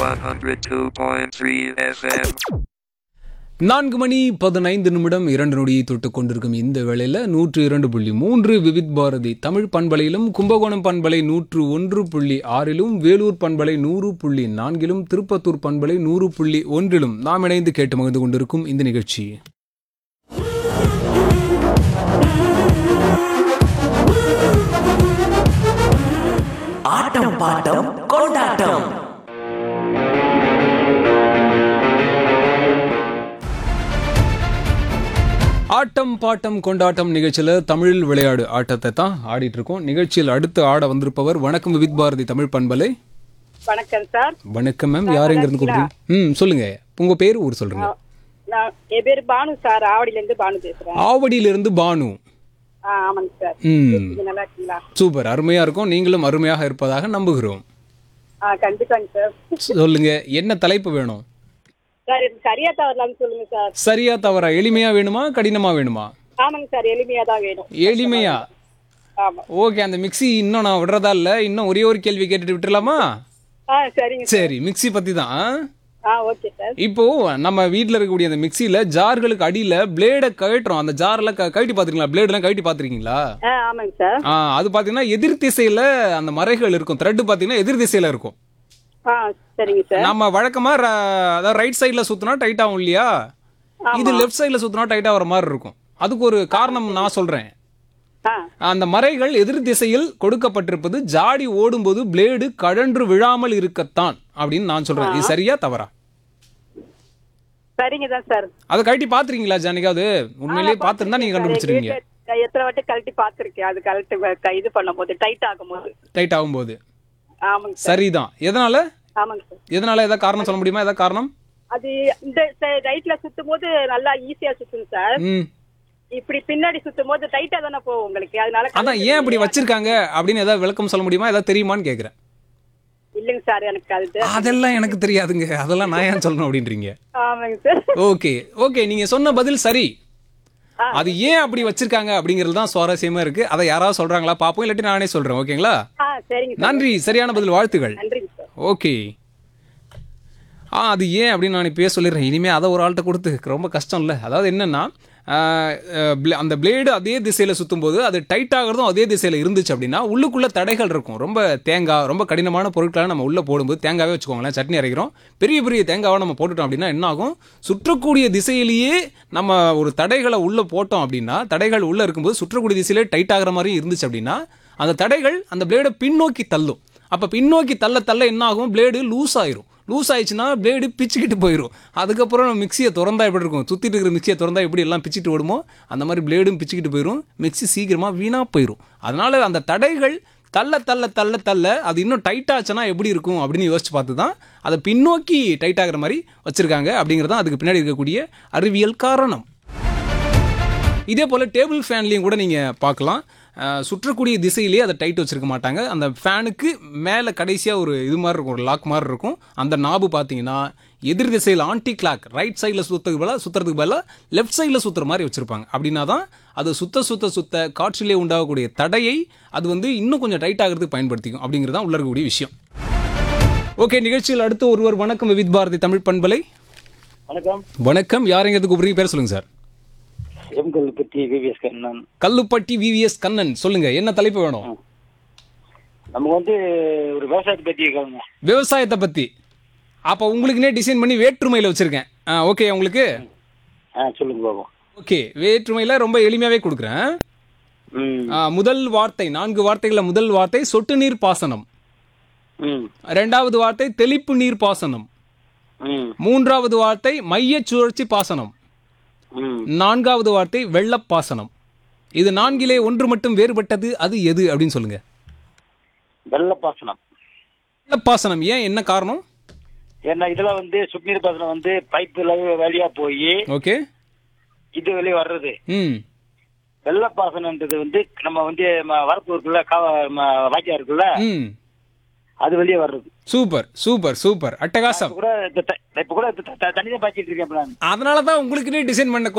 102.3 FM. 4:15 2 நொடியை தொட்டுக் கொண்டிருக்கும் இந்த வேளையில் 102.3 விவித் பாரதி தமிழ் பண்பலையிலும் கும்பகோணம் பண்பலை 101.6லும் வேலூர் பண்பலை 100.4லும் திருப்பத்தூர் பண்பலை 100.1லும் நாம் இணைந்து கேட்டு மகிழ்ந்து கொண்டிருக்கும் இந்த நிகழ்ச்சி ஆட்டம் பாட்டம் கொண்டாட்டம். ஆட்டம் பாட்டம் கொண்டாட்டம் நிகழ்ச்சியில் தமிழில் விளையாடு ஆட்டத்தை தான் ஆடிட்டு இருக்கோம். நிகழ்ச்சியில் அடுத்து ஆட வந்திருப்பவர் வணக்கம் விவித் பாரதி தமிழ் பண்பலை. வணக்கம் சார். வணக்கம் மேம், யார் எங்க இருந்து கூப்பிடுறீங்க? சொல்லுங்க, உங்க பேர் ஊர் சொல்றீங்க. என் பேர் பானு சார், ஆவடியில இருந்து பானு பேசுறேன். ஆவடியில இருந்து பானு. ஆமாங்க சார். நல்லா இருக்கீங்களா? சூப்பர், அருமையா இருக்கும். நீங்களும் அருமையாக இருப்பதாக நம்புகிறோம். கண்டிப்பாங்க சார். சொல்லுங்க, என்ன தலைப்பு வேணும்? சார் இது சரியா தவறலாம்னு சொல்லுங்க சார். சரியா தவறா? எளிமையா வேணுமா கடினமா வேணுமா? ஆமாங்க சார், எளிமையா தான் வேணும். எளிமையா? ஆமா. ஓகே, அந்த மிக்ஸி இன்னும் நான் விடுறதா இல்ல, இன்னும் ஒரே ஒரு கேள்வி கேட்டுட்டு விட்டுலாமா? சரிங்க. சரி, மிக்ஸி பத்தி தான். Okay sir. இப்போ நம்ம வீட்ல இருக்கக்கூடிய அந்த மிக்ஸில ஜார்களுக்கு அடியில பிளேட கழட்டுறோம். அந்த ஜார்ல கழட்டி பாத்துருக்கீங்களா? பிளேட் எல்லாம் கழட்டி பாத்துருக்கீங்களா? ஆமாங்க சார். அது பாத்தீங்கன்னா எதிர் திசையில அந்த மரைகள் இருக்கும். த்ரெட் பாத்தீங்கன்னா எதிர் திசையில இருக்கும். சரிங்க சார். நம்ம வழக்கமா அதாவது ரைட் சைடுல சுத்தினா டைட் ஆகும் இல்லையா? இது லெஃப்ட் சைடுல சுத்தினா டைட் ஆகிற மாதிரி இருக்கும். அதுக்கு ஒரு காரணம் நான் சொல்றேன். அந்த மரைகள் எதிர் திசையில் கொடுக்கப்பட்டிருப்பது ஜாடி ஓடும்போது பிளேடு கழன்று விழாமல் இருக்கத்தான் அப்படின்னு நான் சொல்றேன். இது சரியா தவறா? சரிங்க தான் சார். அதை கழட்டி பாத்துறீங்களா ஜானிகாவது? உண்மையிலேயே பாத்துருந்தா நீங்க கண்டுபிடிச்சிருவீங்க. எத்தனை வாட்டி கழட்டி பாத்துருக்கேன். அது கழட்டி இது பண்ணும்போது டைட் ஆகும்போது. ஆமாங்க சார். சரிதான். எதனால? ஆமாங்க சார். எதனால? ஏதாவது காரணம் சொல்ல முடியுமா? ஏதாவது காரணம்? அது இந்த ரைட்ல சுத்தும் போது நல்லா ஈஸியா சுத்தும் சார். இப்படி பின்னாடி சுத்தும் போது டைட்டா தானே போகும் உங்களுக்கு. அதனால அதான் ஏன் இப்படி வச்சிருக்காங்க அப்படின்னு ஏதாவது விளக்கம் சொல்ல முடியுமா? ஏதாவது தெரியுமான்னு கேக்குறேன். இல்லங்க சார், எனக்கு அதெல்லாம் எனக்கு தெரியாதுங்க. அதெல்லாம் நான் ஏன் சொல்லணும் அப்படின்றீங்க? ஆமாங்க சார். ஓகே, நீங்க சொன்ன பதில் சரி. அது ஏன் அப்படி வச்சிருக்காங்க அப்படிங்கிறது தான் சுவாரஸ்யமா இருக்கு. அதை யாராவது சொல்றாங்களா பாப்போம், இல்லாட்டி நானே சொல்றேன். ஓகேங்களா? சரிங்க. நன்றி, சரியான பதில், வாழ்த்துகள். நன்றிங்க சார். ஓகே. அது ஏன் அப்படின்னு நான் இப்பயே சொல்லிடுறேன். இனிமே அதை ஒரு ஆள்கிட்ட கொடுத்து ரொம்ப கஷ்டம் இல்லை. அதாவது என்னன்னா, அந்த பிளேடு அதே திசையில் சுற்றும் போது அது டைட் ஆகிறதும் அதே திசையில் இருந்துச்சு அப்படின்னா உள்ளுக்குள்ளே தடைகள் இருக்கும். ரொம்ப கடினமான பொருட்களை நம்ம உள்ளே போடும்போது, தேங்காவே வச்சுக்கோங்களேன், சட்னி அரைக்கிறோம், பெரிய தேங்காவை நம்ம போட்டுட்டோம் அப்படின்னா என்ன ஆகும்? சுற்றக்கூடிய திசையிலேயே நம்ம ஒரு தடைகளை உள்ளே போட்டோம் அப்படின்னா, தடைகள் உள்ளே இருக்கும்போது சுற்றக்கூடிய திசையிலே டைட் ஆகிற மாதிரி இருந்துச்சு அப்படின்னா அந்த தடைகள் அந்த பிளேடை பின்னோக்கி தள்ளும். அப்போ பின்னோக்கி தள்ள என்ன ஆகும்? பிளேடு லூஸ் ஆயிடுச்சுன்னா பிளேடு பிச்சுக்கிட்டு போயிடும். அதுக்கப்புறம் மிக்சியை திறந்தா எப்படி இருக்கும்? சுற்றிட்டு இருக்கிற மிக்சியை திறந்தா எப்படி எல்லாம் பிச்சுட்டு ஓடுமோ அந்த மாதிரி பிளேடும் பிச்சுக்கிட்டு போயிடும். மிக்சி சீக்கிரமாக வீணாக போயிடும். அதனால அந்த தடைகள் தள்ள அது இன்னும் டைட் ஆச்சுன்னா எப்படி இருக்கும் அப்படின்னு யோசிச்சு பார்த்து தான் அதை பின்னோக்கி டைட் ஆகிற மாதிரி வச்சிருக்காங்க அப்படிங்கிறது தான் அதுக்கு பின்னாடி இருக்கக்கூடிய அறிவியல் காரணம். இதே போல் டேபிள் ஃபேன்லேயும் கூட நீங்கள் பார்க்கலாம். சுற்றக்கூடிய திசையிலேயே அதை டைட் வச்சிருக்க மாட்டாங்க. அந்த ஃபேனுக்கு மேலே கடைசியாக ஒரு இது மாதிரி இருக்கும், ஒரு லாக் மாதிரி இருக்கும். அந்த நாபு பார்த்தீங்கன்னா எதிர் திசையில் ஆன்டி கிளாக், ரைட் சைடில் சுற்றுறதுக்கு பதிலாக லெஃப்ட் சைடில் சுற்றுற மாதிரி வச்சுருப்பாங்க. அப்படின்னா தான் அது சுத்த காற்றிலே உண்டாகக்கூடிய தடையை அது இன்னும் கொஞ்சம் டைட் ஆகிறதுக்கு பயன்படுத்திக்கும் அப்படிங்கிறது தான் உள்ள இருக்கக்கூடிய விஷயம். ஓகே, நிகழ்ச்சியில் அடுத்து ஒருவர். வணக்கம் விவித் பாரதி தமிழ் பண்பலை. வணக்கம், யாருங்கிறது கூப்பிடுறீங்க? பேர் சொல்லுங்கள் சார். கல்லுப்பட்டி விவிஎஸ் கண்ணன், சொல்லுங்க, என்ன தலைப்பு வேணும்? நமக்கு ஒரு விவசாயத்தை பத்தி. அப்ப உங்களுக்குனே டிசைன் பண்ணி வேற்றுமையில வச்சிருக்கேன். ஓகே, உங்களுக்கு சொல்லுங்க பாபு. ஓகே, வேற்றுமையில ரொம்ப எளிமையாவே கொடுக்குறேன். முதல் வார்த்தை, 4 வார்த்தைகள்ல முதல் வார்த்தை சொட்டு நீர் பாசனம். இரண்டாவது வார்த்தை தெளிப்பு நீர் பாசனம். மூன்றாவது வார்த்தை மைய சுழற்சி பாசனம். நான்காவது வார்த்தை வெள்ளப்பாசனம். இது 4லே ஒன்று மட்டும் வேறுபட்டது, அது எது அப்படின்னு சொல்லுங்க. வெள்ளப்பாசனம். ஏன், என்ன காரணம்? ஏன்னா இதுல சுற்றுநீர் பாசனம் பைப்புல வழியா போய் ஓகே இது வெளியே வர்றது. வெள்ளப்பாசனம்ன்றது நம்ம வரப்பு இருக்குல்ல, வாய்க்கா இருக்குல்ல, அது வெளியே வர்றது. சூப்பர், அட்டகாசம். இப்ப கூட தண்ணியை பாய்ச்சிட்டு இருக்கேன். அதனாலதான் உங்களுக்குனே டிசைன் பண்ண